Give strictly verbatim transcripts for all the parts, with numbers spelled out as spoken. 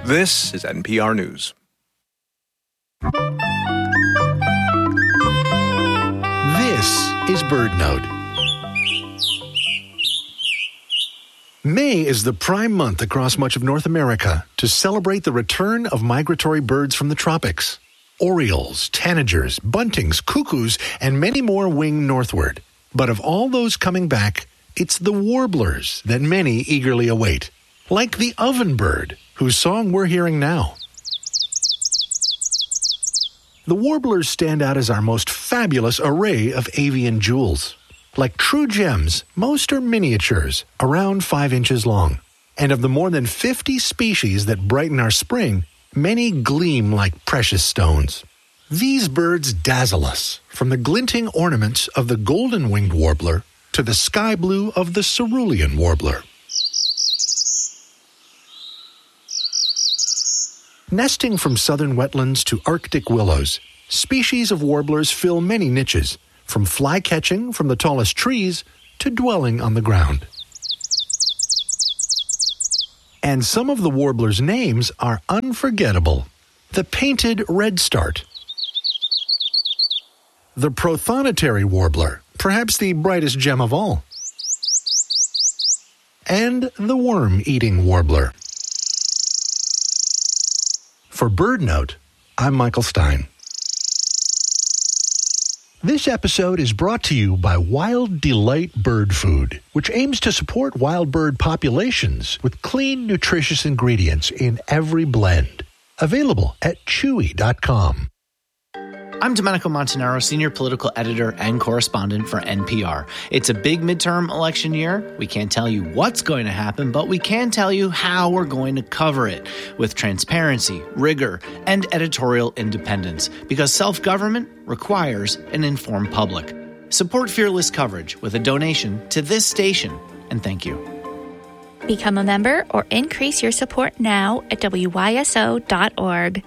This is N P R News. This is BirdNote. May is the prime month across much of North America to celebrate the return of migratory birds from the tropics. Orioles, tanagers, buntings, cuckoos, and many more wing northward. But of all those coming back, it's the warblers that many eagerly await. Like the ovenbird, whose song we're hearing now. The warblers stand out as our most fabulous array of avian jewels. Like true gems, most are miniatures, around five inches long. And of the more than fifty species that brighten our spring, many gleam like precious stones. These birds dazzle us, from the glinting ornaments of the golden-winged warbler to the sky blue of the cerulean warbler. Nesting from southern wetlands to Arctic willows, species of warblers fill many niches, from fly-catching from the tallest trees to dwelling on the ground. And some of the warblers' names are unforgettable. The painted redstart, the prothonotary warbler, perhaps the brightest gem of all, and the worm-eating warbler. For BirdNote, I'm Michael Stein. This episode is brought to you by Wild Delight Bird Food, which aims to support wild bird populations with clean, nutritious ingredients in every blend. Available at chewy dot com. I'm Domenico Montanaro, senior political editor and correspondent for N P R. It's a big midterm election year. We can't tell you what's going to happen, but we can tell you how we're going to cover it with transparency, rigor, and editorial independence, because self-government requires an informed public. Support fearless coverage with a donation to this station, and thank you. Become a member or increase your support now at W Y S O dot org.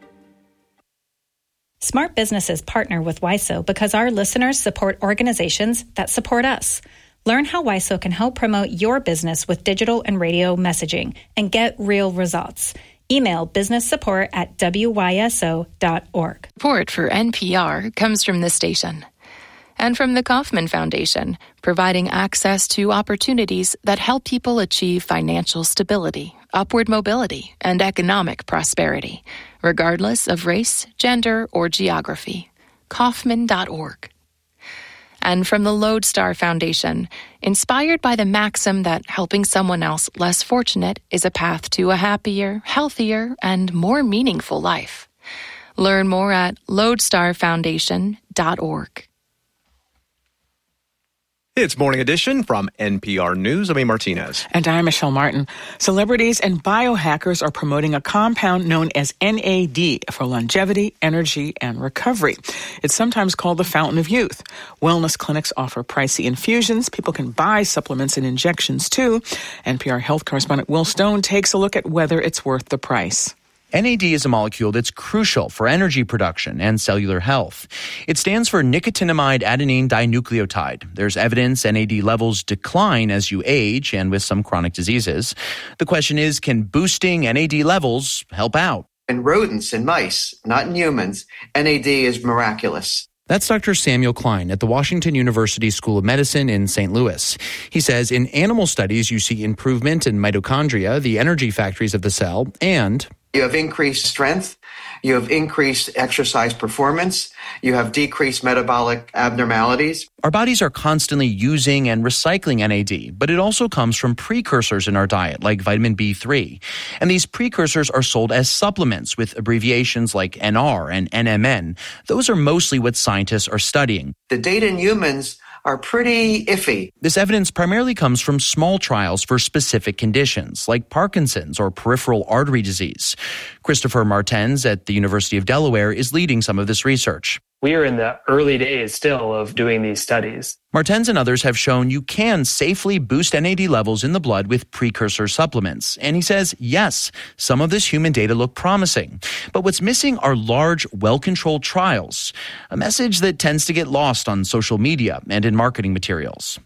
Smart businesses partner with W I S O because our listeners support organizations that support us. Learn how W I S O can help promote your business with digital and radio messaging and get real results. Email business support at W Y S O dot org. Support for N P R comes from this station and from the Kauffman Foundation, providing access to opportunities that help people achieve financial stability, upward mobility, and economic prosperity, regardless of race, gender, or geography. Kauffman dot org. And from the Lodestar Foundation, inspired by the maxim that helping someone else less fortunate is a path to a happier, healthier, and more meaningful life. Learn more at lodestar foundation dot org. It's Morning Edition from N P R News. I'm A. Martinez. And I'm Michelle Martin. Celebrities and biohackers are promoting a compound known as N A D for longevity, energy, and recovery. It's sometimes called the fountain of youth. Wellness clinics offer pricey infusions. People can buy supplements and injections, too. N P R health correspondent Will Stone takes a look at whether it's worth the price. N A D is a molecule that's crucial for energy production and cellular health. It stands for nicotinamide adenine dinucleotide. There's evidence N A D levels decline as you age and with some chronic diseases. The question is, can boosting N A D levels help out? In rodents and mice, not in humans, N A D is miraculous. That's Doctor Samuel Klein at the Washington University School of Medicine in Saint Louis. He says in animal studies, you see improvement in mitochondria, the energy factories of the cell, and you have increased strength, you have increased exercise performance, you have decreased metabolic abnormalities. Our bodies are constantly using and recycling N A D, but it also comes from precursors in our diet, like vitamin B three. And these precursors are sold as supplements with abbreviations like N R and N M N. Those are mostly what scientists are studying. The data in humans are pretty iffy. This evidence primarily comes from small trials for specific conditions, like Parkinson's or peripheral artery disease. Christopher Martens at the University of Delaware is leading some of this research. We are in the early days still of doing these studies. Martens and others have shown you can safely boost N A D levels in the blood with precursor supplements. And he says, yes, some of this human data look promising. But what's missing are large, well-controlled trials, a message that tends to get lost on social media and in marketing materials.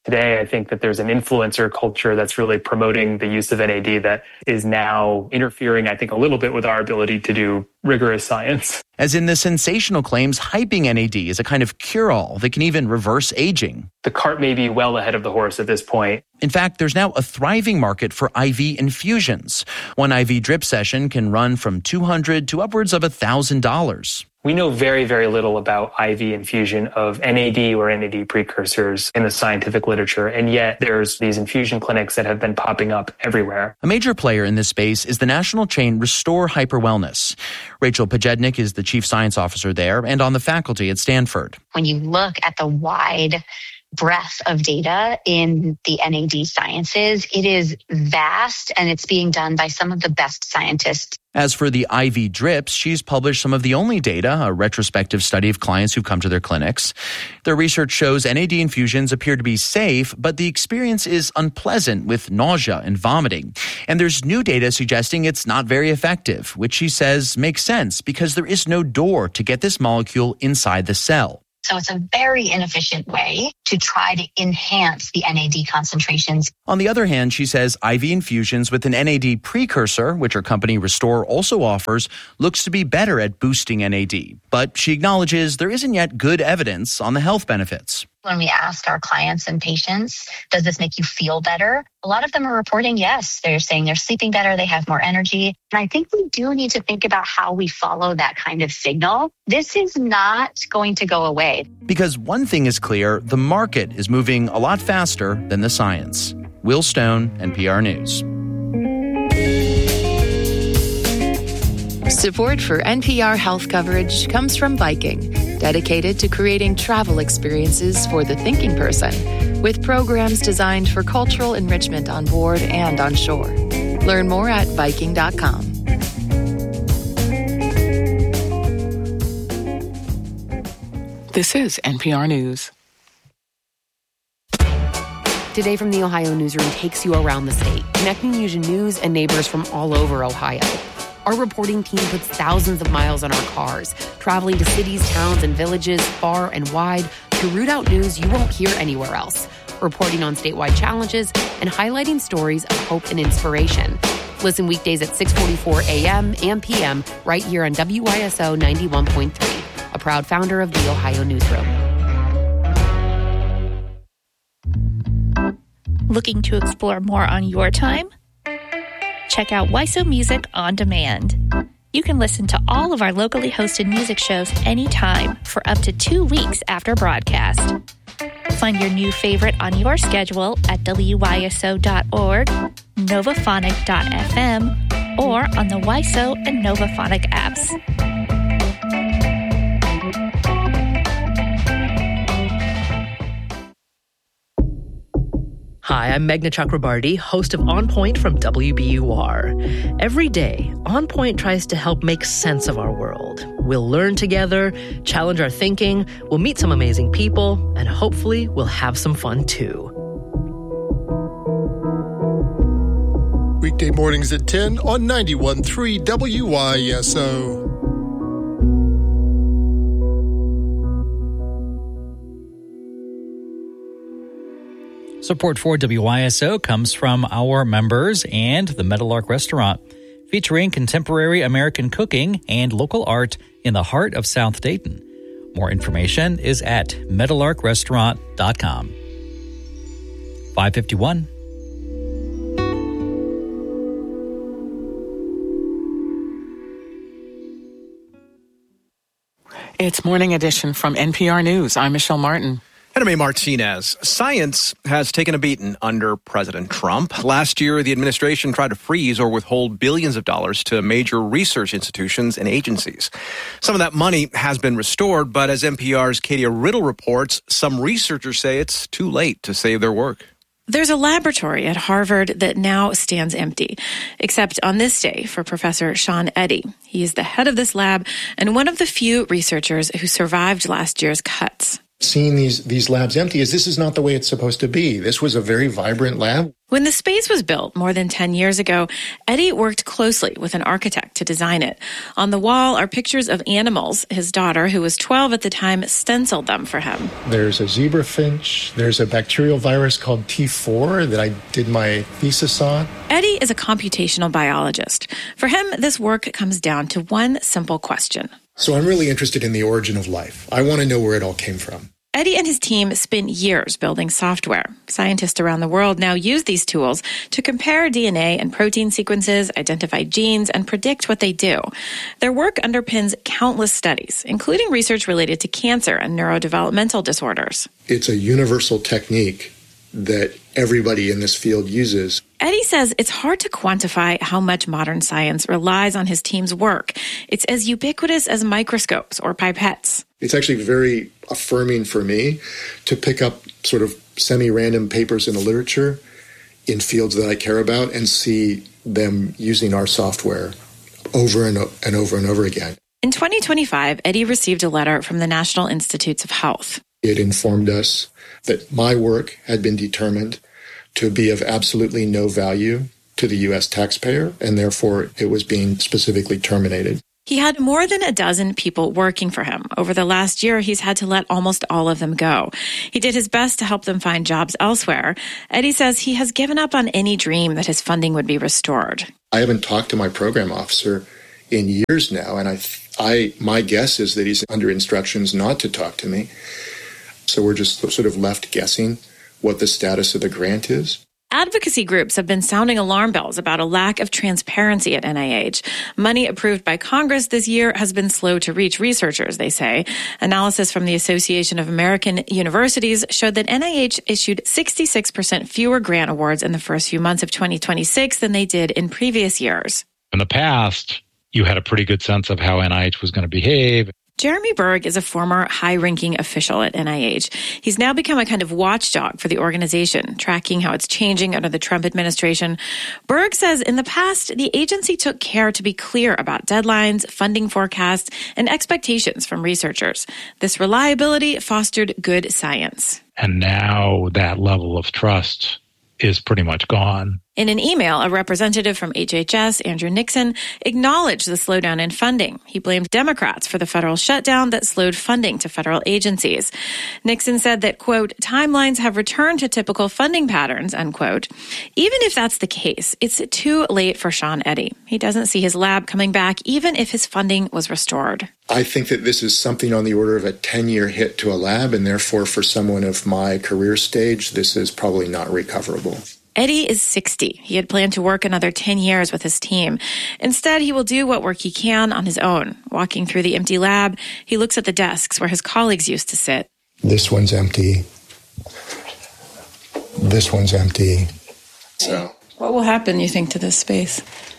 Today, I think that there's an influencer culture that's really promoting the use of N A D that is now interfering, I think, a little bit with our ability to do rigorous science. As in the sensational claims hyping N A D as a kind of cure-all that can even reverse aging. The cart may be well ahead of the horse at this point. In fact, there's now a thriving market for I V infusions. One I V drip session can run from two hundred dollars to upwards of one thousand dollars. We know very, very little about I V infusion of N A D or N A D precursors in the scientific literature, and yet there's these infusion clinics that have been popping up everywhere. A major player in this space is the national chain Restore Hyper Wellness. Rachel Pajednik is the chief science officer there and on the faculty at Stanford. When you look at the wide breadth of data in the N A D sciences, it is vast, and it's being done by some of the best scientists. As for the I V drips, she's published some of the only data, a retrospective study of clients who've come to their clinics. Their research shows N A D infusions appear to be safe, but the experience is unpleasant with nausea and vomiting. And there's new data suggesting it's not very effective, which she says makes sense because there is no door to get this molecule inside the cell. So it's a very inefficient way to try to enhance the N A D concentrations. On the other hand, she says I V infusions with an N A D precursor, which her company Restore also offers, looks to be better at boosting N A D. But she acknowledges there isn't yet good evidence on the health benefits. When we ask our clients and patients, does this make you feel better? A lot of them are reporting yes. They're saying they're sleeping better, they have more energy. And I think we do need to think about how we follow that kind of signal. This is not going to go away. Because one thing is clear, the market is moving a lot faster than the science. Will Stone, N P R News. Support for N P R health coverage comes from Viking, dedicated to creating travel experiences for the thinking person, with programs designed for cultural enrichment on board and on shore. Learn more at Viking dot com. This is N P R News. Today from the Ohio Newsroom takes you around the state, connecting you to news and neighbors from all over Ohio. Our reporting team puts thousands of miles on our cars, traveling to cities, towns, and villages far and wide to root out news you won't hear anywhere else, reporting on statewide challenges and highlighting stories of hope and inspiration. Listen weekdays at six forty-four a.m. and p m right here on W Y S O ninety-one point three, a proud founder of the Ohio Newsroom. Looking to explore more on your time? Check out W Y S O Music On Demand. You can listen to all of our locally hosted music shows anytime for up to two weeks after broadcast. Find your new favorite on your schedule at W Y S O dot org, Novaphonic dot f m, or on the W Y S O and Novaphonic apps. Hi, I'm Meghna Chakrabarty, host of On Point from W B U R. Every day, On Point tries to help make sense of our world. We'll learn together, challenge our thinking, we'll meet some amazing people, and hopefully we'll have some fun too. Weekday mornings at ten on ninety-one point three W Y S O. Support for W Y S O comes from our members and the Meadowlark Restaurant, featuring contemporary American cooking and local art in the heart of South Dayton. More information is at meadowlark restaurant dot com. five fifty-one. It's Morning Edition from N P R News. I'm Michelle Martin. And I'm Martinez. Science has taken a beating under President Trump. Last year, the administration tried to freeze or withhold billions of dollars to major research institutions and agencies. Some of that money has been restored, but as N P R's Katia Riddle reports, some researchers say it's too late to save their work. There's a laboratory at Harvard that now stands empty, except on this day for Professor Sean Eddy. He is the head of this lab and one of the few researchers who survived last year's cuts. seeing these these labs empty is this is not the way it's supposed to be. This was a very vibrant lab. When the space was built more than ten years ago, Eddie worked closely with an architect to design it. On the wall are pictures of animals. His daughter, who was twelve at the time, stenciled them for him. There's a zebra finch. There's a bacterial virus called T four that I did my thesis on. Eddie is a computational biologist. For him, this work comes down to one simple question. So I'm really interested in the origin of life. I want to know where it all came from. Eddie and his team spent years building software. Scientists around the world now use these tools to compare D N A and protein sequences, identify genes, and predict what they do. Their work underpins countless studies, including research related to cancer and neurodevelopmental disorders. It's a universal technique that everybody in this field uses. Eddie says it's hard to quantify how much modern science relies on his team's work. It's as ubiquitous as microscopes or pipettes. It's actually very affirming for me to pick up sort of semi-random papers in the literature in fields that I care about and see them using our software over and, and over and over again. In twenty twenty-five, Eddie received a letter from the National Institutes of Health. It informed us that my work had been determined to be of absolutely no value to the U S taxpayer, and therefore it was being specifically terminated. He had more than a dozen people working for him. Over the last year, he's had to let almost all of them go. He did his best to help them find jobs elsewhere. Eddie says he has given up on any dream that his funding would be restored. I haven't talked to my program officer in years now, and I, I, my guess is that he's under instructions not to talk to me. So we're just sort of left guessing what the status of the grant is. Advocacy groups have been sounding alarm bells about a lack of transparency at N I H. Money approved by Congress this year has been slow to reach researchers, they say. Analysis from the Association of American Universities showed that N I H issued sixty-six percent fewer grant awards in the first few months of twenty twenty-six than they did in previous years. In the past, you had a pretty good sense of how N I H was going to behave. Jeremy Berg is a former high-ranking official at N I H. He's now become a kind of watchdog for the organization, tracking how it's changing under the Trump administration. Berg says in the past, the agency took care to be clear about deadlines, funding forecasts, and expectations from researchers. This reliability fostered good science. And now that level of trust is pretty much gone. In an email, a representative from H H S, Andrew Nixon, acknowledged the slowdown in funding. He blamed Democrats for the federal shutdown that slowed funding to federal agencies. Nixon said that, quote, timelines have returned to typical funding patterns, unquote. Even if that's the case, it's too late for Sean Eddy. He doesn't see his lab coming back, even if his funding was restored. I think that this is something on the order of a ten-year hit to a lab, and therefore for someone of my career stage, this is probably not recoverable. Eddie is sixty. He had planned to work another ten years with his team. Instead, he will do what work he can on his own. Walking through the empty lab, he looks at the desks where his colleagues used to sit. This one's empty. This one's empty. So, what will happen, you think, to this space?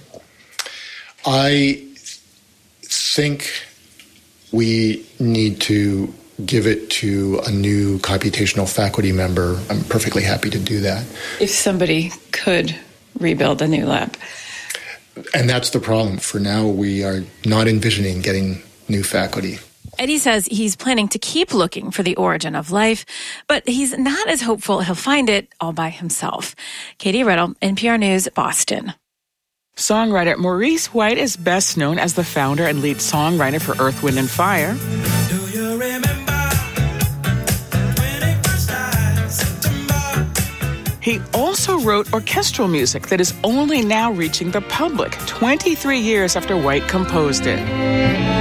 I think we need to give it to a new computational faculty member. I'm perfectly happy to do that. If somebody could rebuild a new lab. And that's the problem. For now, we are not envisioning getting new faculty. Eddie says he's planning to keep looking for the origin of life, but he's not as hopeful he'll find it all by himself. Katie Riddle, N P R News, Boston. Songwriter Maurice White is best known as the founder and lead songwriter for Earth, Wind and Fire. Do you remember? He also wrote orchestral music that is only now reaching the public twenty-three years after White composed it.